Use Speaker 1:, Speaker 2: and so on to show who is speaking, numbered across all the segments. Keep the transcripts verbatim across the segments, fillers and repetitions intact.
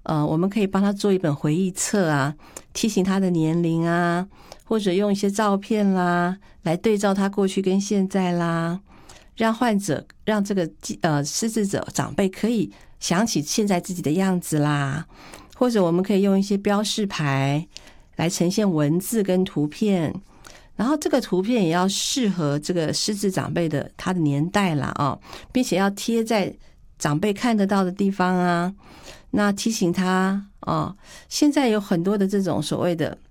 Speaker 1: 呃，我们可以帮他做一本回忆册啊，提醒他的年龄啊，或者用一些照片啦来对照他过去跟现在啦，让患者让这个呃失智者长辈可以想起现在自己的样子啦，或者我们可以用一些标示牌来呈现文字跟图片，然后这个图片也要适合这个失智长辈的他的年代啦啊，并且要贴在长辈看得到的地方啊，那提醒他啊，现在有很多的这种所谓的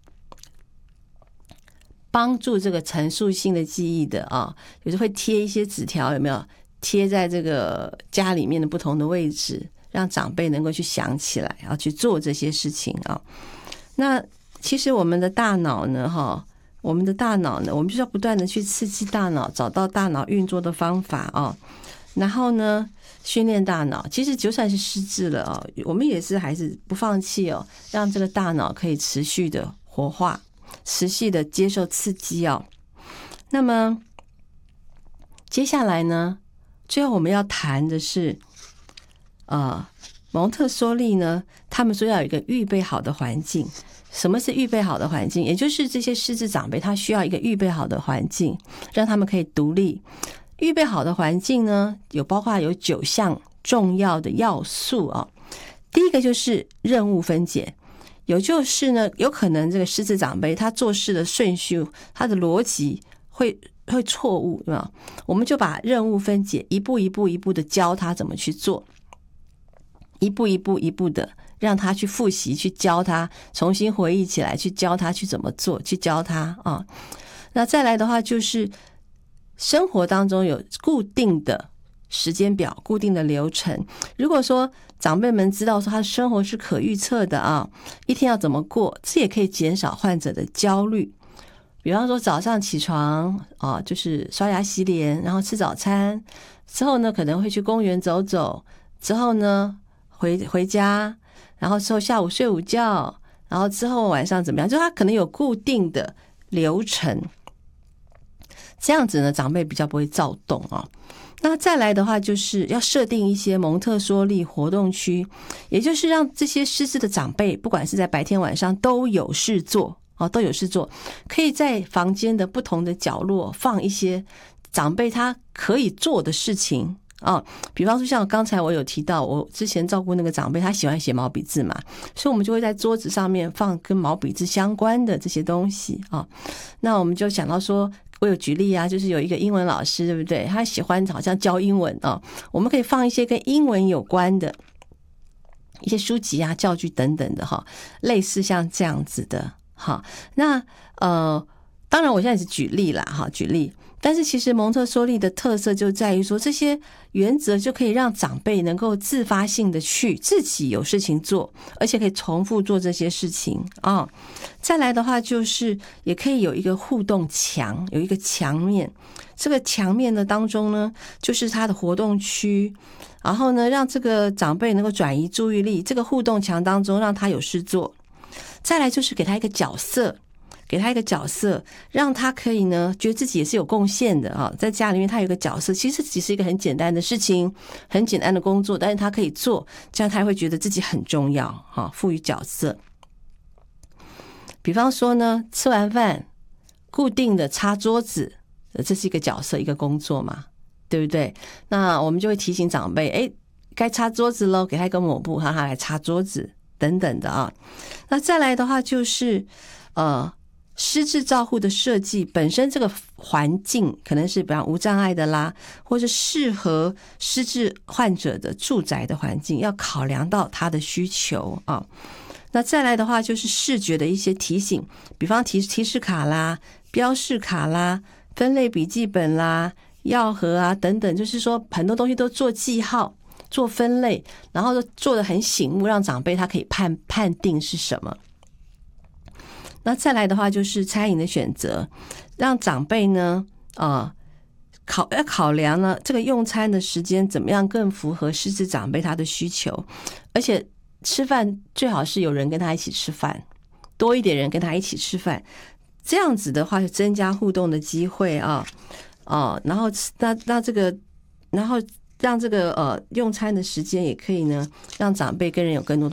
Speaker 1: 帮助这个陈述性的记忆的啊，有时候会贴一些纸条，有没有贴在这个家里面的不同的位置，让长辈能够去想起来，要去做这些事情啊。那其实我们的大脑呢，哈，我们的大脑呢，我们就要不断的去刺激大脑，找到大脑运作的方法啊，然后呢，训练大脑。其实就算是失智了啊，我们也是还是不放弃哦，让这个大脑可以持续的活化，持续的接受刺激哦。那么接下来呢，最后我们要谈的是，呃，蒙特梭利呢，他们说要有一个预备好的环境。什么是预备好的环境？也就是这些失智长辈他需要一个预备好的环境，让他们可以独立。预备好的环境呢，有包括有九项重要的要素啊。第一个就是任务分解，也就是呢，有可能这个失智长辈他做事的顺序，他的逻辑会会错误，对吧？我们就把任务分解，一步一步一步的教他怎么去做，一步一步一步的让他去复习，去教他重新回忆起来，去教他去怎么做，去教他啊。那再来的话就是生活当中有固定的时间表，固定的流程。如果说长辈们知道说他的生活是可预测的啊，一天要怎么过，这也可以减少患者的焦虑。比方说早上起床啊，就是刷牙洗脸，然后吃早餐之后呢，可能会去公园走走，之后呢回回家，然后之后下午睡午觉，然后之后晚上怎么样，就他可能有固定的流程。这样子呢，长辈比较不会躁动啊。那再来的话，就是要设定一些蒙特梭利活动区，也就是让这些失智的长辈，不管是在白天晚上都有事做啊，都有事做，可以在房间的不同的角落放一些长辈他可以做的事情啊。比方说像刚才我有提到，我之前照顾那个长辈，他喜欢写毛笔字嘛，所以我们就会在桌子上面放跟毛笔字相关的这些东西啊。那我们就想到说，我有举例啊，就是有一个英文老师，对不对？他喜欢好像教英文啊，我们可以放一些跟英文有关的一些书籍啊、教具等等的哈，类似像这样子的哈。那呃，当然我现在是举例啦哈，举例。但是其实蒙特梭利的特色就在于说，这些原则就可以让长辈能够自发性的去自己有事情做，而且可以重复做这些事情啊。再来的话就是也可以有一个互动墙，有一个墙面，这个墙面的当中呢，就是他的活动区，然后呢让这个长辈能够转移注意力，这个互动墙当中让他有事做。再来就是给他一个角色，给他一个角色，让他可以呢觉得自己也是有贡献的啊，在家里面他有一个角色，其实只是一个很简单的事情，很简单的工作，但是他可以做，这样他会觉得自己很重要哈，赋予角色。比方说呢，吃完饭固定的擦桌子，这是一个角色，一个工作嘛，对不对？那我们就会提醒长辈，哎，该擦桌子咯，给他一个抹布，让他来擦桌子等等的啊。那再来的话就是呃失智照护的设计本身，这个环境可能是比方无障碍的啦，或是适合失智患者的住宅的环境，要考量到他的需求啊。那再来的话就是视觉的一些提醒，比方提提示卡啦、标示卡啦、分类笔记本啦、药盒啊等等，就是说很多东西都做记号、做分类，然后做得很醒目，让长辈他可以判判定是什么。那再来的话就是餐饮的选择，让长辈呢呃考要考量呢这个用餐的时间怎么样更符合失智长辈他的需求，而且吃饭最好是有人跟他一起吃饭，多一点人跟他一起吃饭，这样子的话就增加互动的机会啊哦，然后那那这个然后让这个呃用餐的时间也可以呢让长辈跟人有更多